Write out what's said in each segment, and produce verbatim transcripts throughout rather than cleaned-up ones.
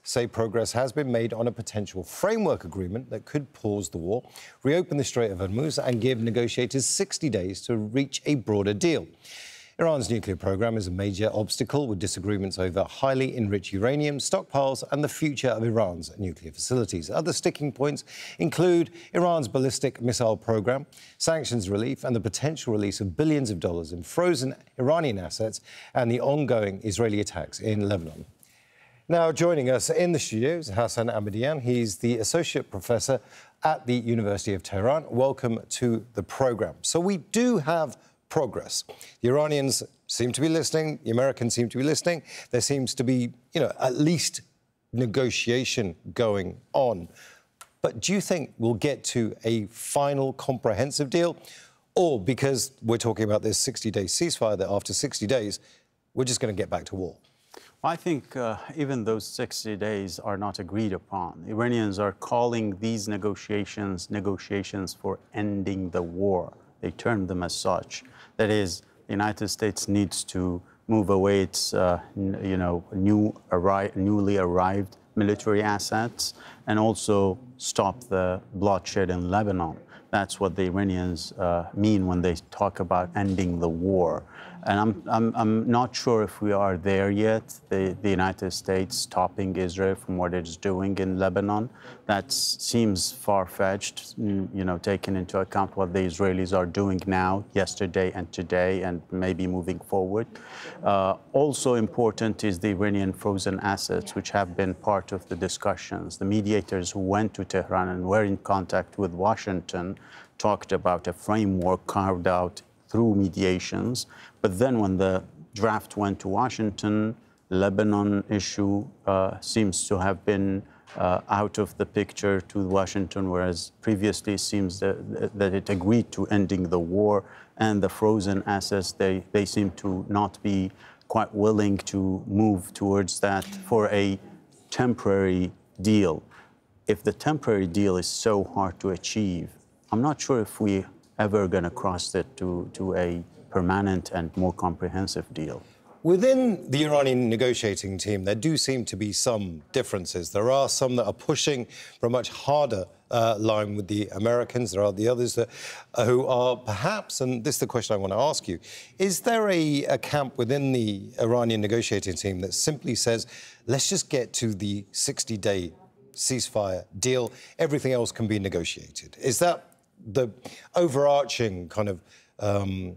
say progress has been made on a potential framework agreement that could pause the war, reopen the Strait of Hormuz and give negotiators sixty days to reach a broader deal. Iran's nuclear program is a major obstacle, with disagreements over highly enriched uranium stockpiles and the future of Iran's nuclear facilities. Other sticking points include Iran's ballistic missile program, sanctions relief and the potential release of billions of dollars in frozen Iranian assets, and the ongoing Israeli attacks in Lebanon. Now, joining us in the studio is Hassan Ahmadian. He's the Associate Professor at the University of Tehran. Welcome to the program. So we do have progress. The Iranians seem to be listening. The Americans seem to be listening. There seems to be, you know, at least negotiation going on. But do you think we'll get to a final comprehensive deal? Or, because we're talking about this sixty-day ceasefire, that after sixty days, we're just going to get back to war? I think uh, even those sixty days are not agreed upon. Iranians are calling these negotiations negotiations for ending the war. They term them as such. That is, the United States needs to move away its, uh, you know, new arri newly arrived military assets and also stop the bloodshed in Lebanon. That's what the Iranians uh, mean when they talk about ending the war. And I'm, I'm, I'm not sure if we are there yet, the, the United States stopping Israel from what it's doing in Lebanon. That seems far-fetched, you know, taking into account what the Israelis are doing now, yesterday and today, and maybe moving forward. Uh, also important is the Iranian frozen assets, which have been part of the discussions. The mediators who went to Tehran and were in contact with Washington talked about a framework carved out through mediations. But then when the draft went to Washington, Lebanon issue uh, seems to have been uh, out of the picture to Washington, whereas previously it seems that, that it agreed to ending the war, and the frozen assets, they, they seem to not be quite willing to move towards that for a temporary deal. If the temporary deal is so hard to achieve, I'm not sure if we ever going to cross it to, to a permanent and more comprehensive deal. Within the Iranian negotiating team, there do seem to be some differences. There are some that are pushing for a much harder uh, line with the Americans. There are the others that, uh, who are perhaps, and this is the question I want to ask you, is there a, a camp within the Iranian negotiating team that simply says, let's just get to the sixty-day ceasefire deal, everything else can be negotiated? Is that the overarching kind of um,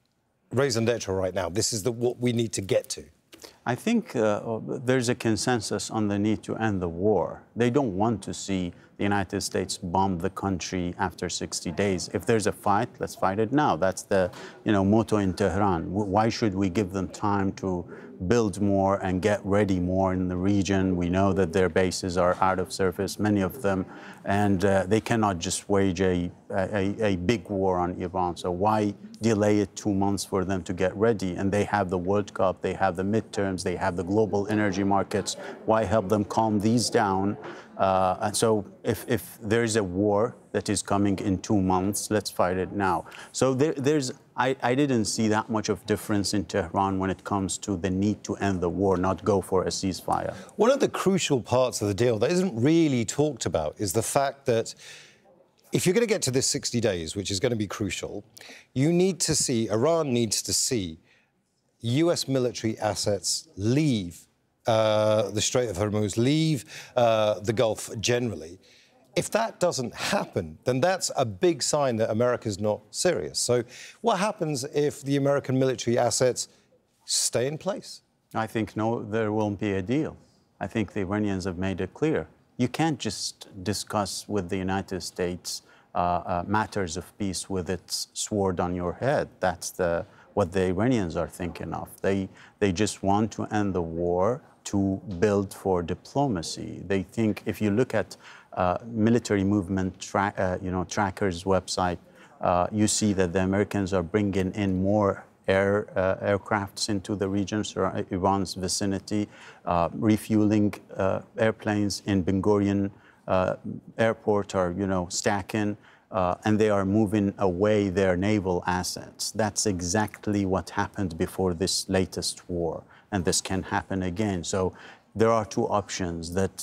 raison d'etre right now? This is the, what we need to get to. I think uh, there's a consensus on the need to end the war. They don't want to see the United States bomb the country after sixty days. If there's a fight, let's fight it now. That's the, you know, motto in Tehran. Why should we give them time to build more and get ready more in the region? We know that their bases are out of service, many of them, and uh, they cannot just wage a, a, a big war on Iran. So why delay it two months for them to get ready? And they have the World Cup, they have the midterms, they have the global energy markets. Why help them calm these down? Uh, and so if, if there's a war that is coming in two months, let's fight it now. So there, there's, I, I didn't see that much of difference in Tehran when it comes to the need to end the war, not go for a ceasefire. One of the crucial parts of the deal that isn't really talked about is the fact that if you're going to get to this sixty days, which is going to be crucial, you need to see, Iran needs to see U S military assets leave Uh, the Strait of Hormuz, leave uh, the Gulf generally. If that doesn't happen, then that's a big sign that America's not serious. So what happens if the American military assets stay in place? I think no, there won't be a deal. I think the Iranians have made it clear. You can't just discuss with the United States uh, uh, matters of peace with its sword on your head. That's the, what the Iranians are thinking of. They, they just want to end the war to build for diplomacy. They think, if you look at uh, military movement tra uh, you know, trackers website, uh, you see that the Americans are bringing in more air uh, aircrafts into the regions or Iran's vicinity, uh, refueling uh, airplanes in Ben Gurion uh, airport are, you know, stacking. Uh, and they are moving away their naval assets. That's exactly what happened before this latest war, and this can happen again. So there are two options, that